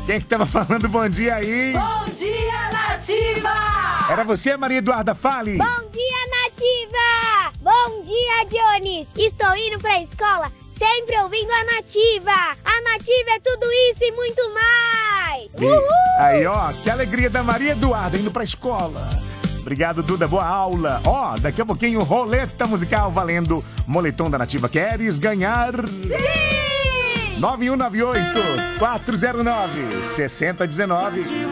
Quem que tava falando bom dia aí? Bom dia, Nativa! Era você, Maria Eduarda? Fale! Bom dia, Nativa! Bom dia, Dionis! Estou indo pra escola sempre ouvindo a Nativa! A Nativa é tudo isso e muito mais! Uhul! Aí, ó, que alegria da Maria Eduarda indo pra escola. Obrigado, Duda, boa aula. Ó, daqui a pouquinho, roleta musical valendo moletom da Nativa. Queres ganhar? Sim! 9198-409-6019.